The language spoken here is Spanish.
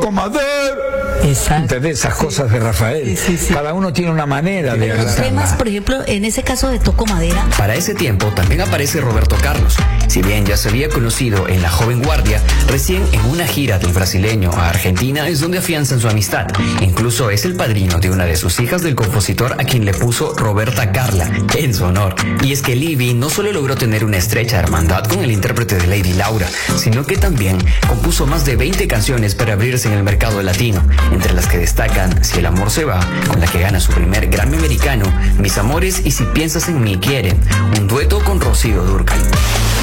toco madera. Exacto. ¿Entendés? Esas cosas de Rafael. Sí. Cada uno tiene una manera de Los temas, por ejemplo, en ese caso de Toco Madera. Para ese tiempo también aparece Roberto Carlos. Si bien ya se había conocido en la joven guardia, recién en una gira del brasileño a Argentina es donde afianzan su amistad. Incluso es el padrino de una de sus hijas del compositor, a quien le puso Roberta Carla, en su honor. Y es que Livy no solo logró tener una estrecha hermandad con el intérprete de Lady Laura, sino que también compuso más de 20 canciones para abrirse en el mercado latino, entre las que destacan Si el amor se va, con la que gana su primer Grammy americano, Mis amores y Si piensas en mí quieren, un dueto con Rocío Dúrcal.